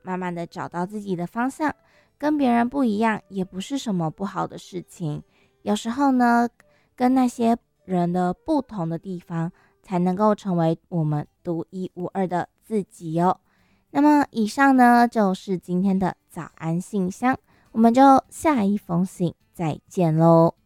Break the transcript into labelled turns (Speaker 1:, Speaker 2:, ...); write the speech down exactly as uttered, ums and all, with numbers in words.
Speaker 1: 慢慢的找到自己的方向。跟别人不一样也不是什么不好的事情，有时候呢，跟那些人的不同的地方才能够成为我们独一无二的自己哦。那么以上呢就是今天的早安信箱，我们就下一封信再见喽。